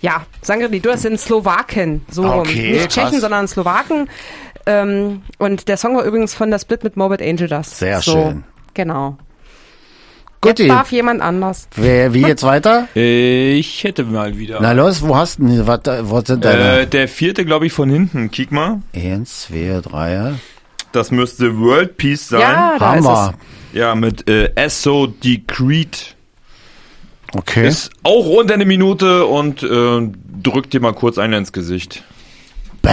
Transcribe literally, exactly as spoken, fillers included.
Ja, Sangre de Dios sind Slowaken, so rum. Okay, Nicht krass. Tschechen, sondern Slowaken. Ähm, und der Song war übrigens von der Split mit Morbid Angel Dust. Sehr so, schön. Genau. Guti. Jetzt darf jemand anders. Wer, wie jetzt weiter? Ich hätte mal wieder. Na los, wo hast du denn, was, was sind deine? Äh, der vierte, glaube ich, von hinten. Kick mal. Eins, zwei, drei. Das müsste World Peace sein. Ja, da ist Hammer. Ja, mit äh, Esso Decreed. Okay. Ist auch unter eine Minute und äh, drückt dir mal kurz einen ins Gesicht.